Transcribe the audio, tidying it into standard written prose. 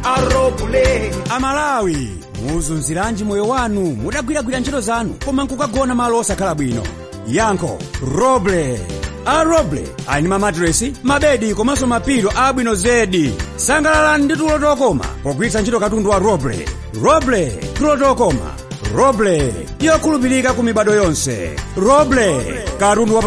Roble. Amalawi, muzunziranji moyo wanu mudagwiragwira ntchito zanu koma nkukagona malo osakhala bwino? Yankho Roble. Roble ali ndi mamatiresi, mabedi komanso mapilo abwino zedi. Sangalalani ndi tulo tokoma pogwiritsa ntchito katundu wa Roble. Roble tulo tokoma. Roble yokhulupirika ku mibado yonse. Roble katundu wa